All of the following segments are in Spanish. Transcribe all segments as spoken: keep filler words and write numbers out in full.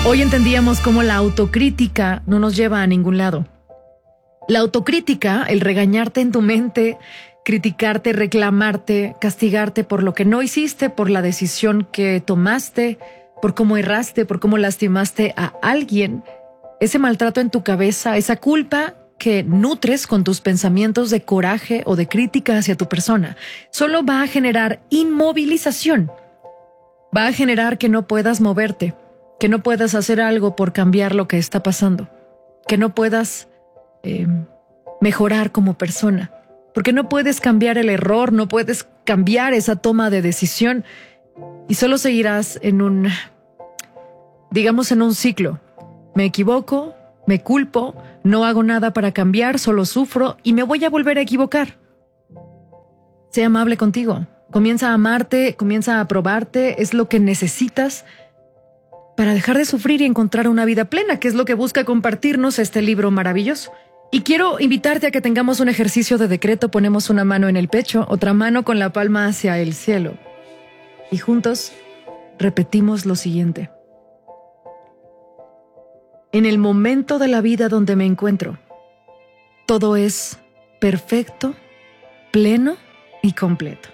Hoy entendíamos cómo la autocrítica no nos lleva a ningún lado. La autocrítica, el regañarte en tu mente, criticarte, reclamarte, castigarte por lo que no hiciste, por la decisión que tomaste, por cómo erraste, por cómo lastimaste a alguien, ese maltrato en tu cabeza, esa culpa que nutres con tus pensamientos de coraje o de crítica hacia tu persona, solo va a generar inmovilización. Va a generar que no puedas moverte, que no puedas hacer algo por cambiar lo que está pasando, que no puedas eh, mejorar como persona, porque no puedes cambiar el error, no puedes cambiar esa toma de decisión y solo seguirás en un, digamos, en un ciclo. Me equivoco, me culpo, no hago nada para cambiar, solo sufro y me voy a volver a equivocar. Sé amable contigo, comienza a amarte, comienza a aprobarte, es lo que necesitas para dejar de sufrir y encontrar una vida plena, que es lo que busca compartirnos este libro maravilloso. Y quiero invitarte a que tengamos un ejercicio de decreto. Ponemos una mano en el pecho, otra mano con la palma hacia el cielo. Y juntos repetimos lo siguiente. En el momento de la vida donde me encuentro, todo es perfecto, pleno y completo.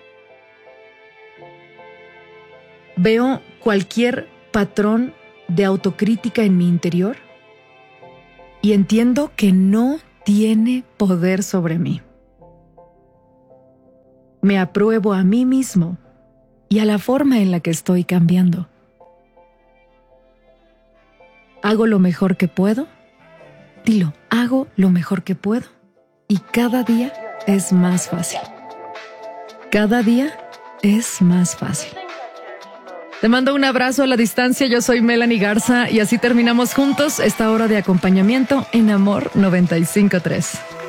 Veo cualquier patrón de autocrítica en mi interior y entiendo que no tiene poder sobre mí. Me apruebo a mí mismo y a la forma en la que estoy cambiando. Hago lo mejor que puedo. Dilo, hago lo mejor que puedo. Y cada día es más fácil. Cada día es más fácil. Te mando un abrazo a la distancia. Yo soy Melanie Garza y así terminamos juntos esta hora de acompañamiento en Amor noventa y cinco punto tres.